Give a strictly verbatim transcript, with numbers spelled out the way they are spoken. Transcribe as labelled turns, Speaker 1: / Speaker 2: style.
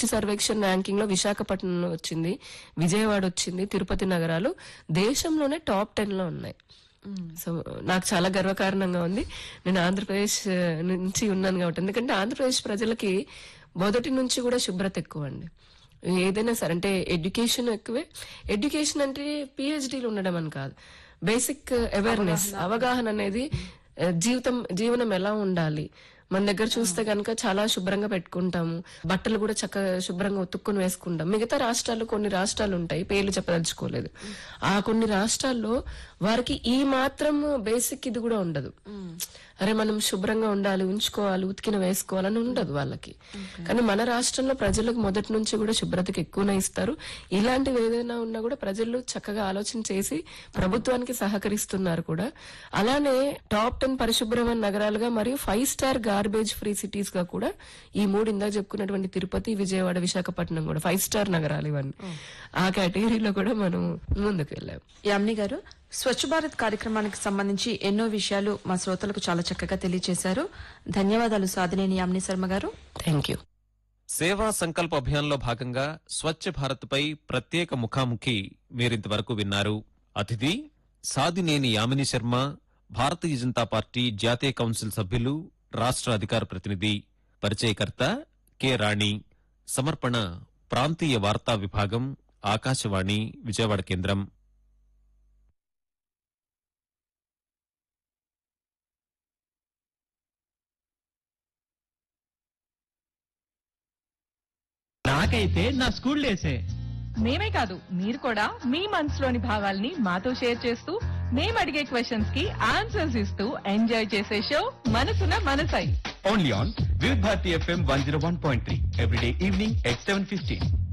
Speaker 1: స్వచ్ఛ Sarvekshan ranking లో విశాఖపట్నం వచ్చింది, విజయవాడ వచ్చింది, తిరుపతి నగరాలు దేశంలోనే టాప్ టెన్ లో ఉన్నాయి. సో నాకు చాలా గర్వకారణంగా ఉంది. నేను ఆంధ్రప్రదేశ్ నుంచి ఉన్నాను కాబట్టి. ఎందుకంటే ఆంధ్రప్రదేశ్ ప్రజలకి మొదటి నుంచి కూడా శుభ్రత ఎక్కువ అండి. ఏదైనా సరే అంటే ఎడ్యుకేషన్ ఎక్కువే. ఎడ్యుకేషన్ అంటే పిహెచ్డీలు ఉండడం అని కాదు, బేసిక్ అవేర్నెస్, అవగాహన అనేది జీవితం జీవనం ఎలా ఉండాలి. మన దగ్గర చూస్తే కనుక చాలా శుభ్రంగా పెట్టుకుంటాము, బట్టలు కూడా చక్కగా శుభ్రంగా ఉతుక్కుని వేసుకుంటాం. మిగతా రాష్ట్రాలు కొన్ని రాష్ట్రాలు ఉంటాయి, పేర్లు చెప్పదలుచుకోలేదు. ఆ కొన్ని రాష్ట్రాల్లో వారికి ఈ మాత్రం బేసిక్ ఇది కూడా ఉండదు. అరే మనం శుభ్రంగా ఉండాలి, ఉంచుకోవాలి, ఉతికిన వేసుకోవాలని ఉండదు వాళ్ళకి. కానీ మన రాష్ట్రంలో ప్రజలకు మొదటి నుంచి కూడా శుభ్రతకి ఎక్కువనే ఇస్తారు. ఇలాంటివి ఏదైనా ఉన్నా కూడా ప్రజలు చక్కగా ఆలోచన చేసి ప్రభుత్వానికి సహకరిస్తున్నారు కూడా. అలానే టాప్ టెన్ పరిశుభ్రమైన నగరాలుగా మరియు five star garbage free cities గా కూడా ఈ మూడు ఇందాక చెప్పుకున్నటువంటి తిరుపతి, విజయవాడ, విశాఖపట్నం కూడా ఫైవ్ స్టార్ నగరాలు ఇవన్నీ. ఆ కేటగిరీలో కూడా మనం ముందుకు వెళ్ళాం.
Speaker 2: యామిని గారు, స్వచ్ఛ భారత్ కార్యక్రమానికి సంబంధించి ఎన్నో విషయాలు మా శ్రోతలకు చాలా చక్కగా తెలియజేశారు. ధన్యవాదాలు సాధినేని యామిని శర్మ గారు.
Speaker 1: Thank you.
Speaker 3: సేవా సంకల్ప అభియాన్లో భాగంగా స్వచ్ఛ భారత్ పై ప్రత్యేక ముఖాముఖి మీరింతవరకు విన్నారు. అతిథి సాధినేని యామిని శర్మ, భారతీయ జనతా పార్టీ జాతీయ కౌన్సిల్ సభ్యులు, రాష్ట్ర అధికార ప్రతినిధి. పరిచయకర్త కె రాణి. సమర్పణ ప్రాంతీయ వార్తా విభాగం, ఆకాశవాణి విజయవాడ కేంద్రం.
Speaker 4: నాకైతే నా స్కూల్ డేసే.
Speaker 5: మేమే కాదు, మీరు కూడా మీ మనసులోని భావాల్ని మాతో షేర్ చేస్తూ మేము అడిగే క్వశ్చన్స్ కి ఆన్సర్స్ ఇస్తూ ఎంజాయ్ చేసే షో మనసున మనసై.
Speaker 4: ఓన్లీ ఆన్ వివిధ Bharati FM one zero one point three everyday evening at seven fifteen.